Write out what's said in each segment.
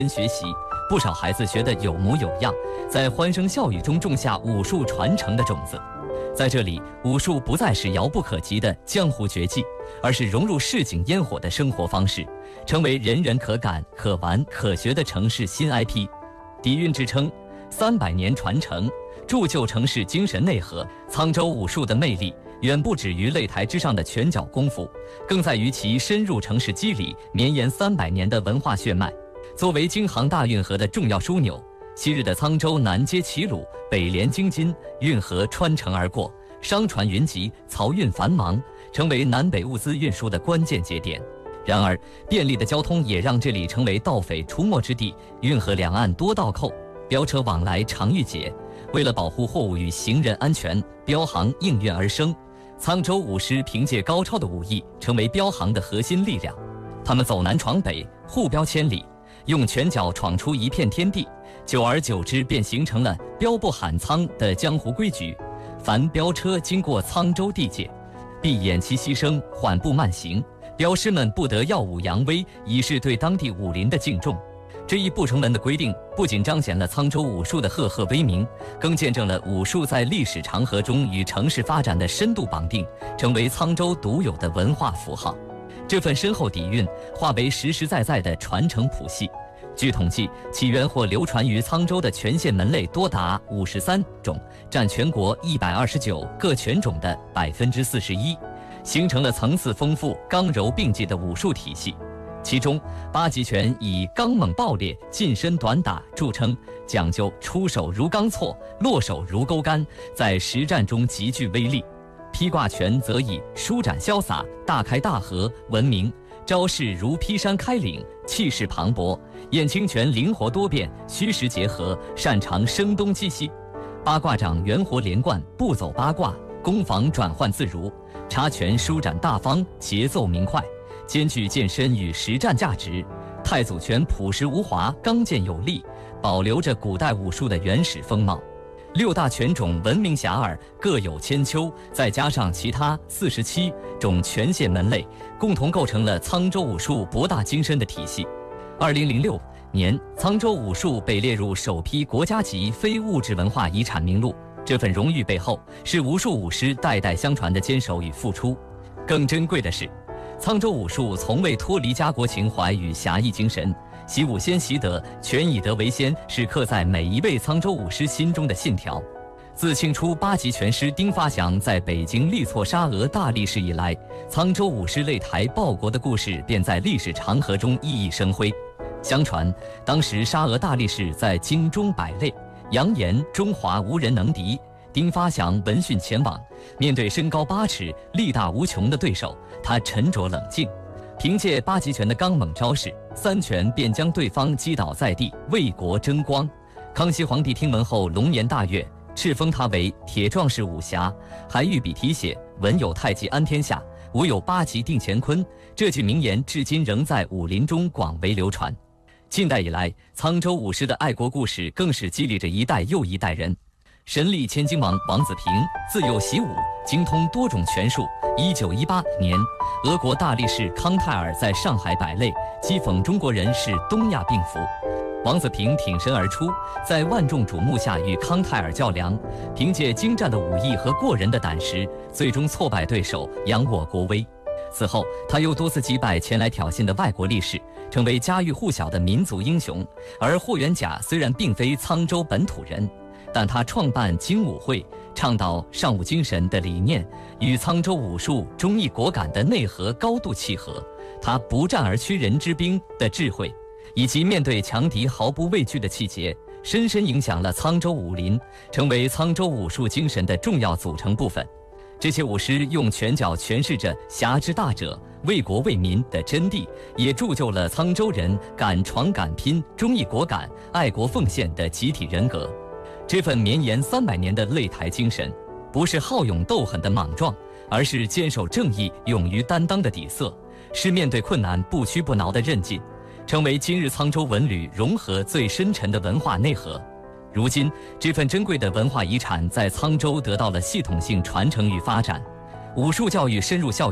学习，不少孩子学得有模有样，在欢声笑语中种下武术传承的种子。在这里，武术不再是遥不可及的江湖绝技，而是融入市井烟火的生活方式，成为人人可感、可玩、可学的城市新 IP。底蕴之称，300年传承，铸就城市精神内核。沧州武术的魅力远不止于擂台之上的拳脚功夫，更在于其深入城市肌理、绵延300年的文化血脉。作为京杭大运河的重要枢纽，昔日的沧州南接齐鲁，北连京津，运河穿城而过，商船云集，漕运繁忙，成为南北物资运输的关键节点。然而，便利的交通也让这里成为盗匪出没之地，运河两岸多倒扣，飙车往来常遇劫。为了保护货物与行人安全，标行应运而生。沧州武师凭借高超的武艺，成为标行的核心力量。他们走南闯北，护标千里，用拳脚闯出一片天地，久而久之便形成了标不喊沧的江湖规矩。凡飙车经过沧州地界，必偃旗息声，缓步慢行。镖师们不得耀武扬威，以示对当地武林的敬重。这一不成文的规定，不仅彰显了沧州武术的赫赫威名，更见证了武术在历史长河中与城市发展的深度绑定，成为沧州独有的文化符号。这份深厚底蕴化为实实在在的传承谱系。据统计，起源或流传于沧州的拳线门类多达53种，占全国129个拳种的41%，形成了层次丰富、刚柔并济的武术体系。其中，8极拳以刚猛爆裂、近身短打著称，讲究出手如钢错，落手如钩竿，在实战中极具威力。劈挂拳则以舒展潇洒、大开大合闻名，招式如劈山开岭，气势磅礴。燕青拳灵活多变，虚实结合，擅长声东击西。八卦掌圆活连贯，步走八卦，攻防转换自如。插拳舒展大方，节奏明快，兼具健身与实战价值。太祖拳朴实无华，刚健有力，保留着古代武术的原始风貌。6大拳种闻名遐迩，各有千秋，再加上其他47种拳线门类，共同构成了沧州武术博大精深的体系。2006年，沧州武术被列入首批国家级非物质文化遗产名录。这份荣誉背后，是无数武师代代相传的坚守与付出。更珍贵的是，沧州武术从未脱离家国情怀与侠义精神。习武先习德，拳以德为先，是刻在每一位沧州武师心中的信条。自清初8级拳师丁发祥在北京力挫沙俄大力士以来，沧州武师擂台报国的故事便在历史长河中熠熠生辉。相传，当时沙俄大力士在京中摆擂，扬言中华无人能敌。丁发祥闻讯前往，面对身高8尺、力大无穷的对手，他沉着冷静，凭借8极拳的刚猛招式，3拳便将对方击倒在地，为国争光。康熙皇帝听闻后龙颜大悦，敕封他为铁壮士武侠，还御笔题写“文有太极安天下，武有8极定乾坤”。这句名言至今仍在武林中广为流传。近代以来，沧州武师的爱国故事更是激励着一代又一代人。神力千金王王子平自幼习武，精通多种拳术。1918年，俄国大力士康泰尔在上海摆擂，讥讽中国人是东亚病夫。王子平挺身而出，在万众瞩目下与康泰尔较量，凭借精湛的武艺和过人的胆识，最终挫败对手，扬我国威。此后，他又多次击败前来挑衅的外国力士，成为家喻户晓的民族英雄。而霍元甲虽然并非沧州本土人，但他创办精武会，倡导尚武精神的理念，与沧州武术忠义果敢的内核高度契合。他不战而屈人之兵的智慧，以及面对强敌毫不畏惧的气节，深深影响了沧州武林，成为沧州武术精神的重要组成部分。这些武师用拳脚诠释着侠之大者、为国为民的真谛，也铸就了沧州人敢闯敢拼、忠义果敢、爱国奉献的集体人格。这份绵延300年的擂台精神，不是好勇斗狠的莽撞，而是坚守正义、勇于担当的底色，是面对困难不屈不挠的韧劲，成为今日沧州文旅融合最深沉的文化内核。如今，这份珍贵的文化遗产在沧州得到了系统性传承与发展。武术教育深入校园，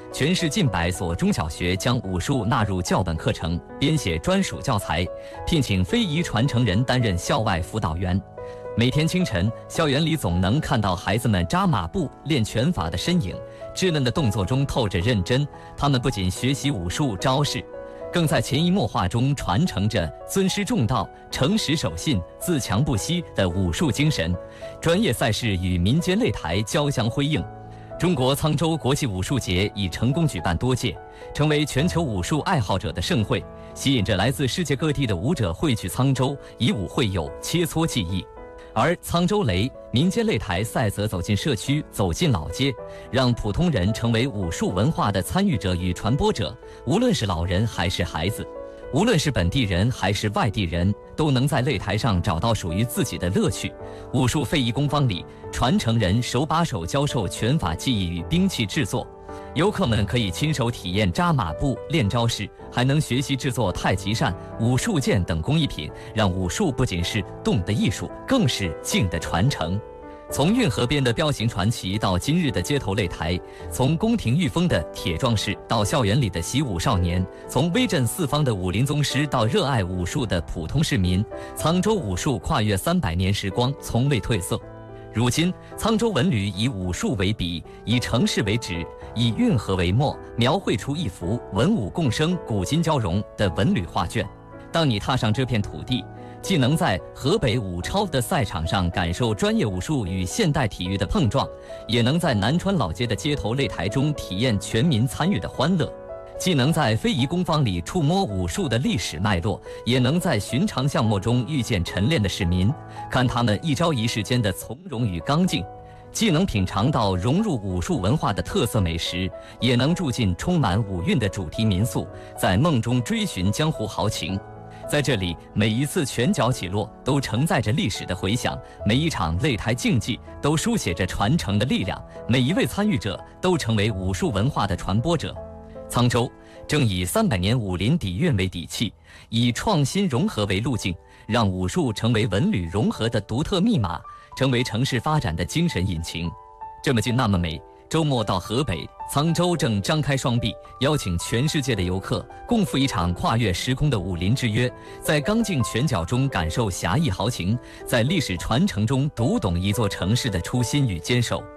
全市近100所中小学将武术纳入教本课程，编写专属教材，聘请非遗传承人担任校外辅导员。每天清晨，校园里总能看到孩子们扎马步、练拳法的身影，稚嫩的动作中透着认真。他们不仅学习武术招式，更在潜移默化中传承着尊师重道、诚实守信、自强不息的武术精神。专业赛事与民间擂台交相辉映。中国沧州国际武术节已成功举办多届，成为全球武术爱好者的盛会，吸引着来自世界各地的武者汇聚沧州，以武会友，切磋技艺。而沧州雷民间擂台赛则走进社区，走进老街，让普通人成为武术文化的参与者与传播者。无论是老人还是孩子，无论是本地人还是外地人，都能在擂台上找到属于自己的乐趣。武术非遗工坊里，传承人手把手教授拳法技艺与兵器制作，游客们可以亲手体验扎马步、练招式，还能学习制作太极扇、武术剑等工艺品，让武术不仅是动的艺术，更是静的传承。从运河边的彪形传奇到今日的街头擂台，从宫廷御风的铁壮士到校园里的习武少年，从威震四方的武林宗师到热爱武术的普通市民，沧州武术跨越300年时光，从未褪色。如今，沧州文旅以武术为笔，以城市为纸，以运河为墨，描绘出一幅文武共生、古今交融的文旅画卷。当你踏上这片土地，既能在河北武超的赛场上感受专业武术与现代体育的碰撞，也能在南川老街的街头擂台中体验全民参与的欢乐。既能在非遗工坊里触摸武术的历史脉络，也能在寻常巷陌中遇见晨练的市民，看他们一朝一夕间的从容与刚劲；既能品尝到融入武术文化的特色美食，也能住进充满武韵的主题民宿，在梦中追寻江湖豪情。在这里，每一次拳脚起落都承载着历史的回响，每一场擂台竞技都书写着传承的力量，每一位参与者都成为武术文化的传播者。沧州正以300年武林底蕴为底气，以创新融合为路径，让武术成为文旅融合的独特密码，成为城市发展的精神引擎。这么近那么美，周末到河北，沧州正张开双臂，邀请全世界的游客共赴一场跨越时空的武林之约，在刚劲拳脚中感受侠义豪情，在历史传承中读懂一座城市的初心与坚守。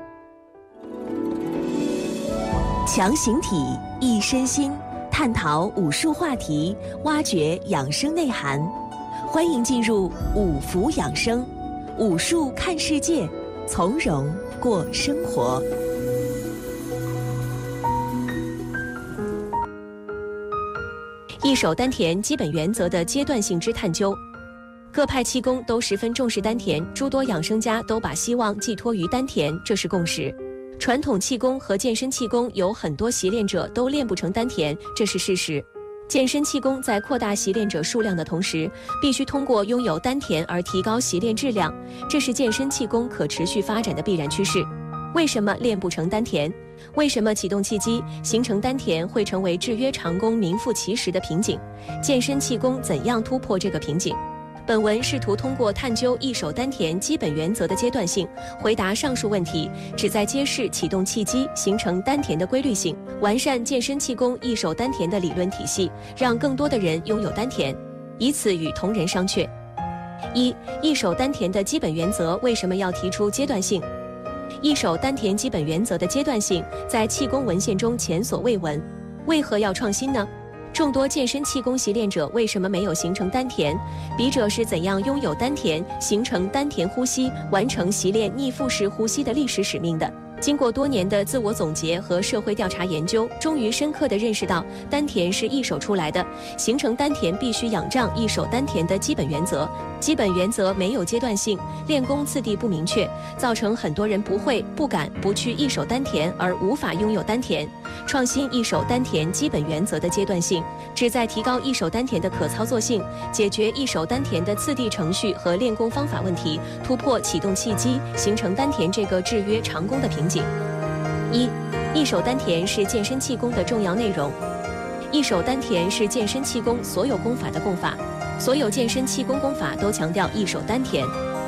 强形体，益身心，探讨武术话题，挖掘养生内涵。欢迎进入五福养生，武术看世界，从容过生活。一手丹田基本原则的阶段性之探究。各派气功都十分重视丹田，诸多养生家都把希望寄托于丹田，这是共识。传统气功和健身气功有很多习练者都练不成丹田，这是事实。健身气功在扩大习练者数量的同时，必须通过拥有丹田而提高习练质量，这是健身气功可持续发展的必然趋势。为什么练不成丹田？为什么启动气机形成丹田会成为制约长功名副其实的瓶颈？健身气功怎样突破这个瓶颈？本文试图通过探究一手丹田基本原则的阶段性，回答上述问题，旨在揭示启动气机形成丹田的规律性，完善健身气功一手丹田的理论体系，让更多的人拥有丹田，以此与同仁商榷。一手丹田的基本原则为什么要提出阶段性？一手丹田基本原则的阶段性在气功文献中前所未闻，为何要创新呢？众多健身气功习练者为什么没有形成丹田？笔者是怎样拥有丹田，形成丹田呼吸，完成习练逆腹式呼吸的历史使命的？经过多年的自我总结和社会调查研究，终于深刻地认识到丹田是一手出来的，形成丹田必须仰仗一手丹田的基本原则。基本原则没有阶段性，练功次第不明确，造成很多人不会、不敢、不去一手丹田，而无法拥有丹田。创新一手丹田基本原则的阶段性，旨在提高一手丹田的可操作性，解决一手丹田的次第程序和练功方法问题，突破启动气机形成丹田这个制约长功的瓶颈。一手丹田是健身气功的重要内容。一手丹田是健身气功所有功法的功法，所有健身气功功法都强调一手丹田。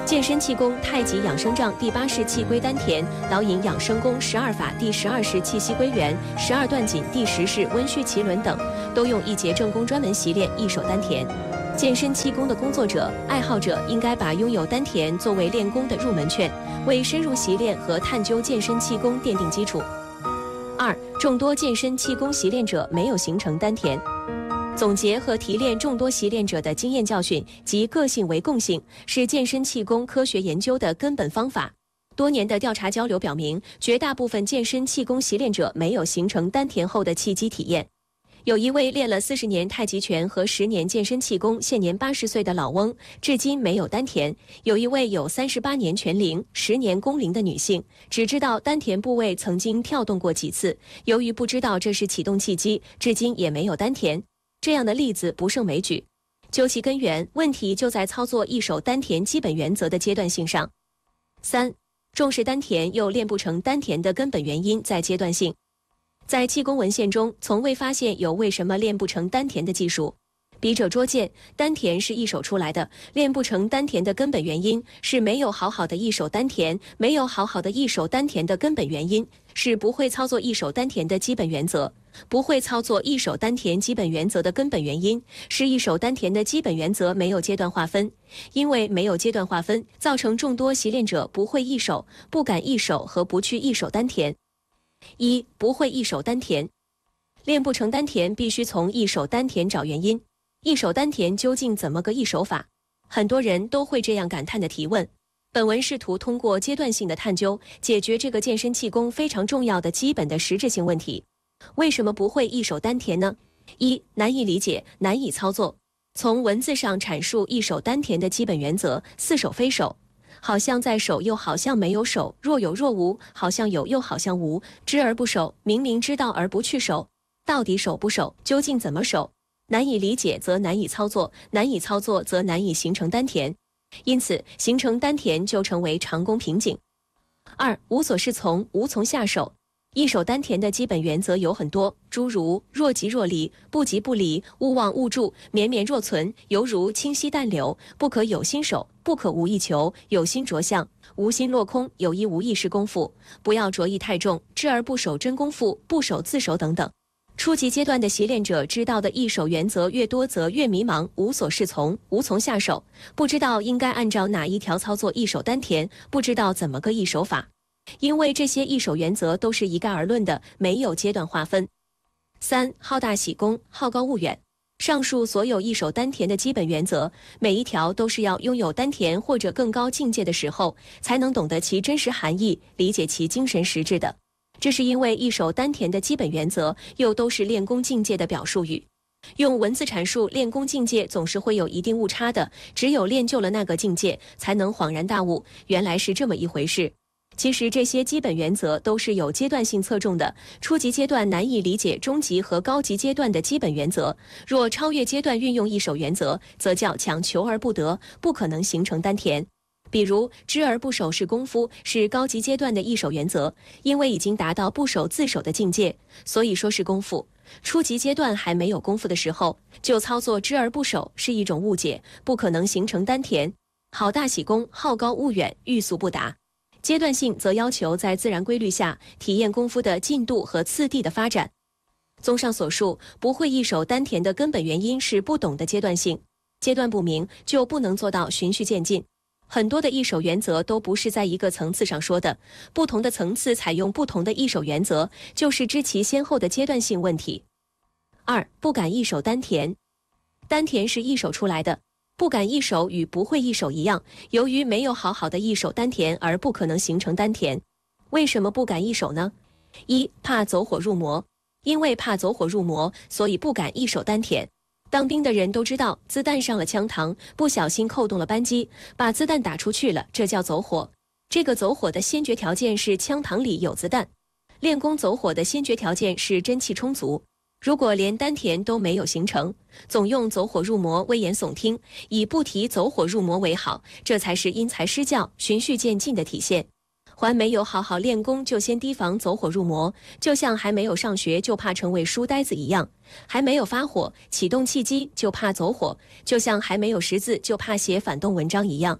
健身气功太极养生杖第8式气归丹田，导引养生功12法第12式气息归元，12段锦第10式温煦脐轮等，都用一节正功专门习练一手丹田。健身气功的工作者、爱好者应该把拥有丹田作为练功的入门券，为深入习练和探究健身气功奠定基础。2. 众多健身气功习练者没有形成丹田。总结和提炼众多习练者的经验教训及个性为共性，是健身气功科学研究的根本方法。多年的调查交流表明，绝大部分健身气功习练者没有形成丹田后的气机体验。有一位练了40年太极拳和10年健身气功，现年80岁的老翁，至今没有丹田；有一位有38年拳龄、10年功龄的女性，只知道丹田部位曾经跳动过几次，由于不知道这是启动气机，至今也没有丹田。这样的例子不胜枚举。究其根源，问题就在操作一手丹田基本原则的阶段性上。3. 重视丹田又练不成丹田的根本原因在阶段性。在气功文献中，从未发现有为什么练不成丹田的技术。笔者拙见，丹田是一手出来的，练不成丹田的根本原因是没有好好的一手丹田，没有好好的一手丹田的根本原因是不会操作一手丹田的基本原则。不会操作一手丹田基本原则的根本原因是一手丹田的基本原则没有阶段划分，因为没有阶段划分，造成众多习练者不会一手、不敢一手和不去一手丹田。1. 不会一手丹田，练不成丹田必须从一手丹田找原因。一手丹田究竟怎么个一手法？很多人都会这样感叹的提问。本文试图通过阶段性的探究，解决这个健身气功非常重要的基本的实质性问题。为什么不会一手丹田呢？1. 难以理解，难以操作。从文字上阐述一手丹田的基本原则：似手非手，好像在手又好像没有手，若有若无，好像有又好像无，知而不守，明明知道而不去守，到底守不守？究竟怎么守？难以理解则难以操作，难以操作则难以形成丹田，因此形成丹田就成为长功瓶颈。2. 无所适从，无从下手。一手丹田的基本原则有很多，诸如若即若离，不即不离，勿忘勿助，绵绵若存，犹如清溪淡流，不可有心手，不可无意求，有心着相，无心落空，有意无意是功夫，不要着意太重，知而不守真功夫，不守自守等等。初级阶段的习练者知道的一手原则越多，则越迷茫，无所适从，无从下手，不知道应该按照哪一条操作一手丹田，不知道怎么个一手法。因为这些一手原则都是一概而论的，没有阶段划分。3. 好大喜功，好高骛远。上述所有一手丹田的基本原则，每一条都是要拥有丹田或者更高境界的时候，才能懂得其真实含义，理解其精神实质的。这是因为一手丹田的基本原则又都是练功境界的表述语，用文字阐述练功境界总是会有一定误差的，只有练就了那个境界，才能恍然大悟，原来是这么一回事。其实这些基本原则都是有阶段性侧重的，初级阶段难以理解中级和高级阶段的基本原则，若超越阶段运用一手原则，则较强求而不得，不可能形成丹田。比如知而不守是功夫，是高级阶段的一手原则，因为已经达到不守自守的境界，所以说是功夫。初级阶段还没有功夫的时候，就操作知而不守是一种误解，不可能形成丹田。好大喜功，好高骛远，欲速不达。阶段性则要求在自然规律下体验功夫的进度和次第的发展。综上所述，不会一手丹田的根本原因是不懂的阶段性，阶段不明就不能做到循序渐进。很多的一手原则都不是在一个层次上说的，不同的层次采用不同的一手原则，就是知其先后的阶段性问题。2. 不敢一手丹田。丹田是一手出来的，不敢一手与不会一手一样，由于没有好好的一手丹田而不可能形成丹田。为什么不敢一手呢？1. 怕走火入魔。因为怕走火入魔，所以不敢一手丹田。当兵的人都知道，子弹上了枪膛，不小心扣动了扳机，把子弹打出去了，这叫走火。这个走火的先决条件是枪膛里有子弹。练功走火的先决条件是真气充足。如果连丹田都没有形成，总用走火入魔危言耸听，以不提走火入魔为好，这才是因材施教、循序渐进的体现。还没有好好练功就先提防走火入魔，就像还没有上学就怕成为书呆子一样，还没有发火启动契机就怕走火，就像还没有识字就怕写反动文章一样。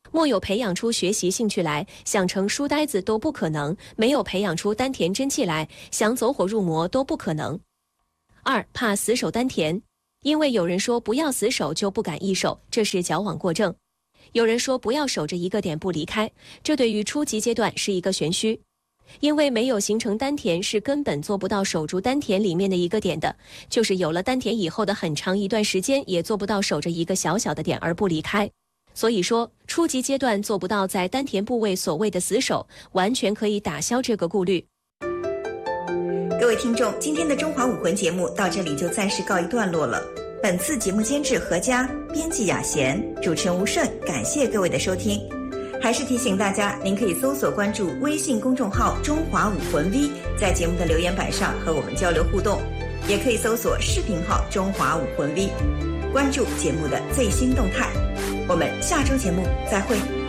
莫有培养出学习兴趣来，想成书呆子都不可能；没有培养出丹田真气来，想走火入魔都不可能。2. 怕死守丹田，因为有人说不要死守就不敢易守，这是矫枉过正。有人说不要守着一个点不离开，这对于初级阶段是一个玄虚。因为没有形成丹田，是根本做不到守住丹田里面的一个点的，就是有了丹田以后的很长一段时间，也做不到守着一个小小的点而不离开。所以说，初级阶段做不到在丹田部位所谓的死守，完全可以打消这个顾虑。 各位听众，今天的中华武魂节目到这里就暂时告一段落了。本次节目监制何佳，编辑雅贤，主持人吴顺，感谢各位的收听。还是提醒大家，您可以搜索关注微信公众号中华武魂 V， 在节目的留言板上和我们交流互动，也可以搜索视频号中华武魂 V， 关注节目的最新动态。我们下周节目再会。